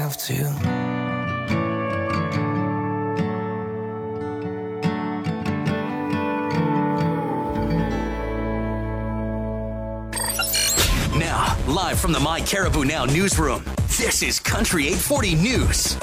have to. Now, live from the My Caribou Now newsroom, this is Country 840 News.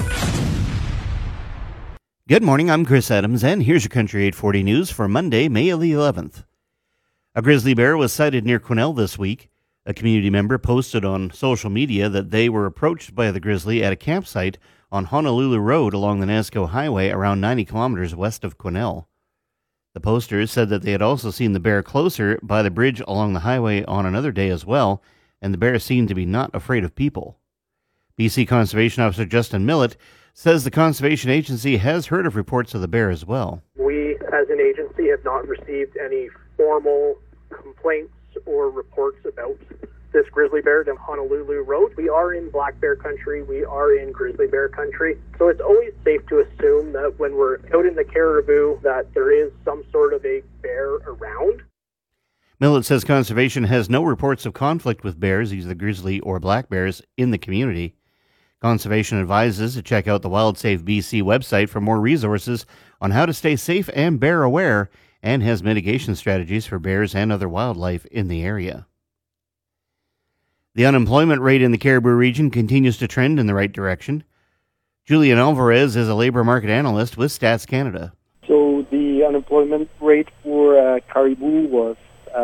Good morning, I'm Chris Adams, and here's your Country 840 News for Monday, May the 11th. A grizzly bear was sighted near Quesnel this week. A community member posted on social media that they were approached by the grizzly at a campsite on Honolulu Road along the Nasco Highway around 90 kilometers west of Quesnel. The posters said that they had also seen the bear closer by the bridge along the highway on another day as well, and the bear seemed to be not afraid of people. BC Conservation Officer Justin Millett says the Conservation Agency has heard of reports of the bear as well. We, as an agency, have not received any formal complaints or reports about this grizzly bear down Honolulu Road. We are in black bear country. We are in grizzly bear country. So it's always safe to assume that when we're out in the Caribou that there is some sort of a bear around. Millett says conservation has no reports of conflict with bears, either grizzly or black bears, in the community. Conservation advises to check out the WildSafe BC website for more resources on how to stay safe and bear aware, and has mitigation strategies for bears and other wildlife in the area. The unemployment rate in the Caribou region continues to trend in the right direction. Julian Alvarez is a labor market analyst with Stats Canada. So the unemployment rate for Caribou was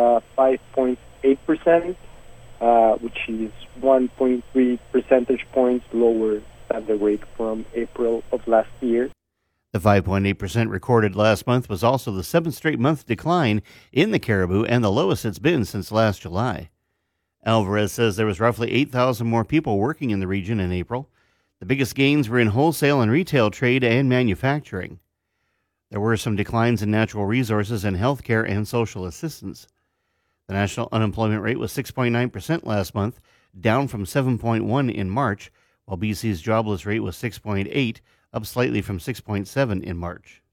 5.8%, which is 1.3 percentage points lower than the rate from April of last year. The 5.8% recorded last month was also the seventh straight month decline in the Caribou and the lowest it's been since last July. Alvarez says there was roughly 8,000 more people working in the region in April. The biggest gains were in wholesale and retail trade and manufacturing. There were some declines in natural resources and healthcare and social assistance. The national unemployment rate was 6.9% last month, down from 7.1% in March, while BC's jobless rate was 6.8%, up slightly from 6.7% in March.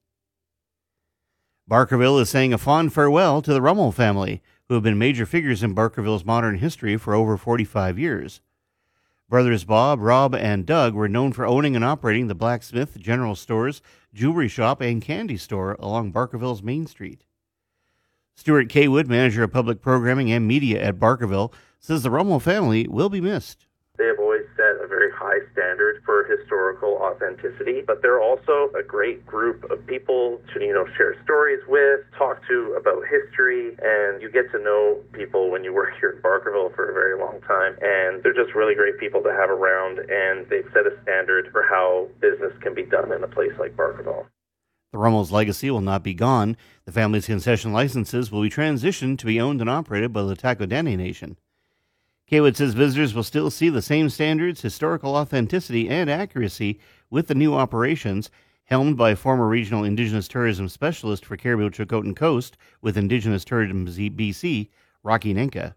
Barkerville is saying a fond farewell to the Rummel family, who have been major figures in Barkerville's modern history for over 45 years. Brothers Bob, Rob, and Doug were known for owning and operating the blacksmith, general stores, jewelry shop, and candy store along Barkerville's Main Street. Stuart Kaywood, manager of public programming and media at Barkerville, says the Rummel family will be missed. They have always set a very high standard for historical authenticity, but they're also a great group of people to, share stories with, talk to about history, and you get to know people when you work here in Barkerville for a very long time, and they're just really great people to have around, and they've set a standard for how business can be done in a place like Barkerville. The Rummel's legacy will not be gone. The family's concession licenses will be transitioned to be owned and operated by the Takodene Nation. Kaywood says visitors will still see the same standards, historical authenticity, and accuracy with the new operations, helmed by former regional Indigenous tourism specialist for Caribou-Chilcotin Coast with Indigenous Tourism BC, Rocky Nenka.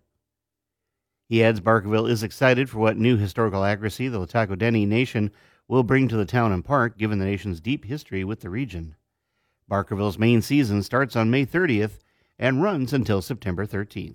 He adds Barkerville is excited for what new historical accuracy the Takodene Nation will bring to the town and park, given the nation's deep history with the region. Barkerville's main season starts on May 30th and runs until September 13th.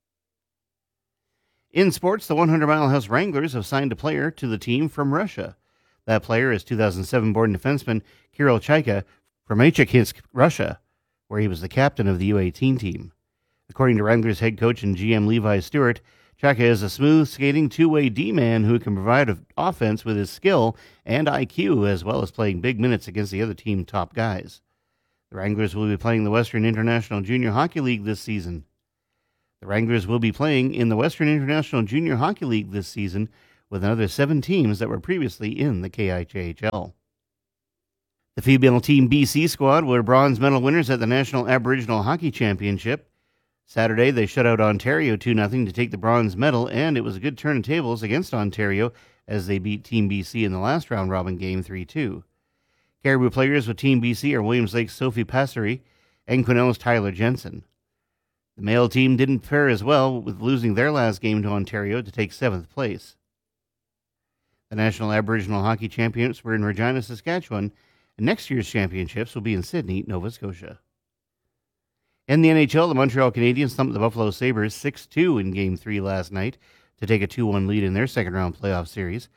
In sports, the 100 Mile House Wranglers have signed a player to the team from Russia. That player is 2007-born defenseman Kirill Chaika from Echekhinsk, Russia, where he was the captain of the U18 team. According to Wranglers head coach and GM Levi Stewart, Chaika is a smooth-skating two-way D-man who can provide offense with his skill and IQ, as well as playing big minutes against the other team top guys. The Wranglers will be playing the Western International Junior Hockey League this season. The Wranglers will be playing in the Western International Junior Hockey League this season with another 7 teams that were previously in the KIJHL. The female Team BC squad were bronze medal winners at the National Aboriginal Hockey Championship. Saturday, they shut out Ontario 2-0 to take the bronze medal, and it was a good turn of tables against Ontario as they beat Team BC in the last round-robin game 3-2. Caribou players with Team BC are Williams Lake's Sophie Passeri and Quesnel's Tyler Jensen. The male team didn't fare as well, with losing their last game to Ontario to take 7th place. The National Aboriginal Hockey Championships were in Regina, Saskatchewan, and next year's championships will be in Sydney, Nova Scotia. In the NHL, the Montreal Canadiens thumped the Buffalo Sabres 6-2 in Game 3 last night to take a 2-1 lead in their second-round playoff series.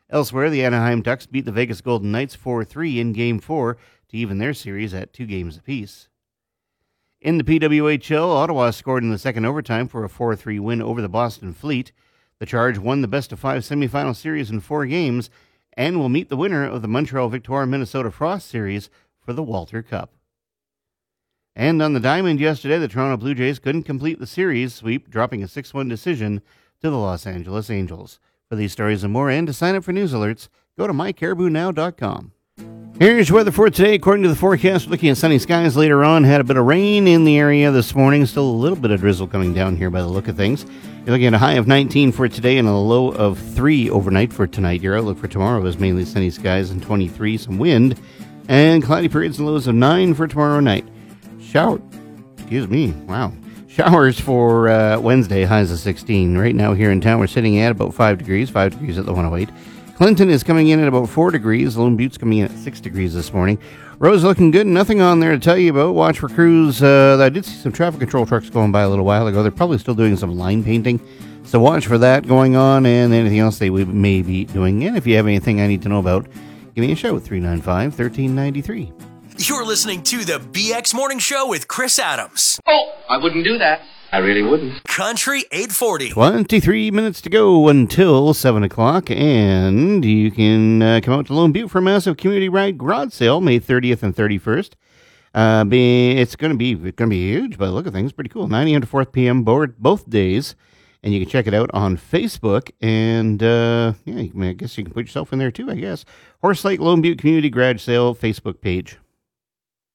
Elsewhere, the Anaheim Ducks beat the Vegas Golden Knights 4-3 in Game 4 to even their series at 2 games apiece. In the PWHL, Ottawa scored in the second overtime for a 4-3 win over the Boston Fleet. The Charge won the best-of-5 semifinal series in 4 games and will meet the winner of the Montreal Victoria-Minnesota Frost series for the Walter Cup. And on the diamond yesterday, the Toronto Blue Jays couldn't complete the series sweep, dropping a 6-1 decision to the Los Angeles Angels. For these stories and more, and to sign up for news alerts, go to mycaribounow.com. Here's your weather for today. According to the forecast, looking at sunny skies later on. Had a bit of rain in the area this morning. Still a little bit of drizzle coming down here by the look of things. You're looking at a high of 19 for today and a low of 3 overnight for tonight. Your outlook for tomorrow is mainly sunny skies and 23, some wind, and cloudy periods and lows of 9 for tomorrow night. Showers for Wednesday, highs of 16. Right now here in town, we're sitting at about 5 degrees at the 108. Clinton is coming in at about 4 degrees. Lone Butte's coming in at 6 degrees this morning. Road's looking good. Nothing on there to tell you about. Watch for crews. I did see some traffic control trucks going by a little while ago. They're probably still doing some line painting. So watch for that going on and anything else they may be doing. And if you have anything I need to know about, give me a shout, 395-1393. You're listening to the BX Morning Show with Chris Adams. Oh, I wouldn't do that. I really wouldn't. Country 840. 23 minutes to go until 7 o'clock, and you can come out to Lone Butte for a massive community ride garage sale May 30th and 31st. It's going to be huge by the look of things. Pretty cool. 9 a.m. to 4 p.m. both days, and you can check it out on Facebook. And I guess you can put yourself in there too. I guess Horse Lake Lone Butte Community Garage Sale Facebook page.